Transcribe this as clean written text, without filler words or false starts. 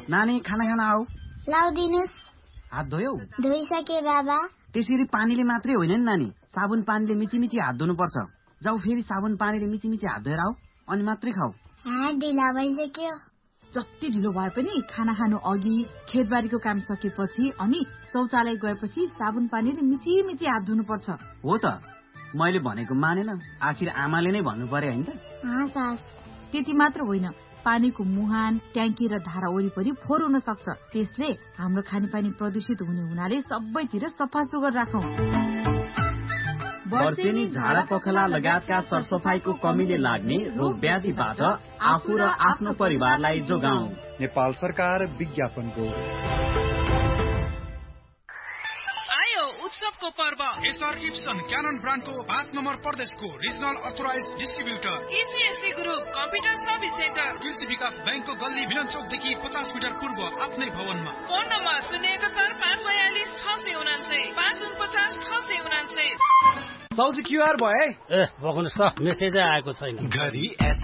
नानी खाना खान आऊ। लाउदिनुस्। हात धोयौ? धोइसके बाबा। त्यसरी पानीले मात्रै होइन नि नानी, साबुन पानीले मिची हात धुनुपर्छ। जाऊ फेरि साबुन पानीले मिची हात धोएर आऊ अनि मात्रै खाऊ। ढिला भइसक्यो। जति ढिलो भए पनि खाना खानु अघि, खेतबारीको काम सकेपछि अनि शौचालय गएपछि साबुन पानीले मिची हात धुनुपर्छ। हो त, मैले भनेको मानेन, आखिर आमाले नै भन्नु पर्यो हैन त। त्यति मात्र होइन, पानीको मुहान, ट्याङ्की र धारा वरिपरि फोहोर हुन सक्छ। त्यसले हाम्रो खानेपानी प्रदूषित हुनाले सबैतिर सफा सुग्घर राखौं। वर्षेनी झाडा पखला लगायतका सरसफाईको कमीले लाग्ने रोग व्याधिबाट आफू र आफ्नो परिवारलाई जोगाऊ। नेपाल सरकार विज्ञापनको। उत्सवको पर्व एसआर इप्सन क्यानन ब्रान्डको 5 नम्बर प्रदेशको regional authorise distributor इसिएससी group computer service centre कृषि विकास बैंकको गल्ली मिलन चौकदेखि 50 मिटर पूर्व आफ्नै भवनमा। Phone number 071 542 649 549 649। सौजी क्युआर भए बग्नुस् त, मेसेजै आएको छैन। गरी